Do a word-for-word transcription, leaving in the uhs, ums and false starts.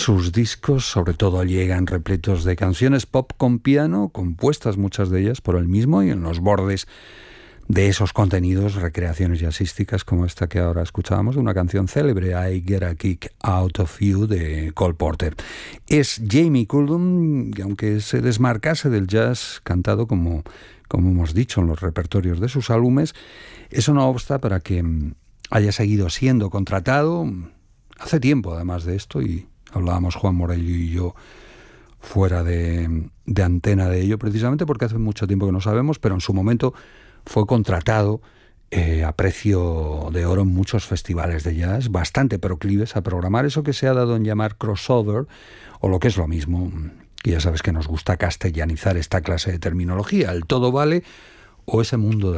Sus discos sobre todo llegan repletos de canciones pop con piano, compuestas muchas de ellas por él mismo y en los bordes de esos contenidos, recreaciones jazzísticas como esta que ahora escuchábamos, de una canción célebre, I Get a Kick Out of You, de Cole Porter. Es Jamie Cullum, que aunque se desmarcase del jazz cantado, como, como hemos dicho en los repertorios de sus álbumes, eso no obsta para que haya seguido siendo contratado hace tiempo, además de esto, y hablábamos Juan Morello y yo fuera de, de antena de ello, precisamente porque hace mucho tiempo que no sabemos, pero en su momento fue contratado eh, a precio de oro en muchos festivales de jazz, bastante proclives a programar eso que se ha dado en llamar crossover, o lo que es lo mismo, y ya sabes que nos gusta castellanizar esta clase de terminología, el todo vale o ese mundo de